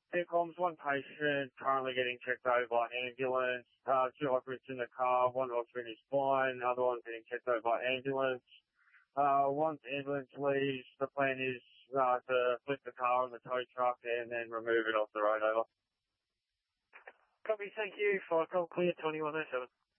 Here comes one patient currently getting checked over by ambulance. Two operatives in the car, one operative in his spine, another one getting checked over by ambulance. Once ambulance leaves, the plan is to flip the car on the tow truck and then remove it off the road. Over. Copy, thank you. Fire call clear, 2107.